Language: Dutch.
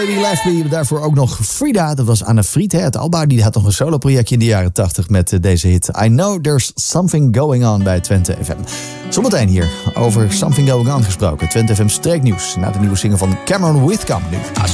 Baby Left Me, daarvoor ook nog Frida. Dat was Anne Fried, het Alba. Die had nog een solo-projectje in de jaren 80 met deze hit. I Know There's Something Going On bij Twente FM. Zometeen hier over Something Going On gesproken. Twente FM streeknieuws. Na de nieuwe single van Cameron Whitcomb nu.